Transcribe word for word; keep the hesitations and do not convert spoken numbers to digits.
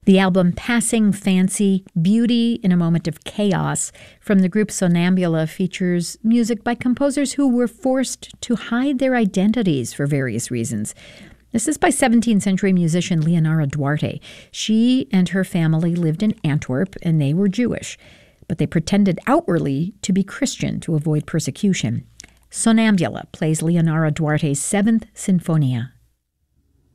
The album Passing Fancy, Beauty in a Moment of Chaos from the group Sonambula features music by composers who were forced to hide their identities for various reasons. This is by seventeenth century musician Leonora Duarte. She and her family lived in Antwerp, and they were Jewish, but they pretended outwardly to be Christian to avoid persecution. Sonambula plays Leonora Duarte's Seventh Sinfonia.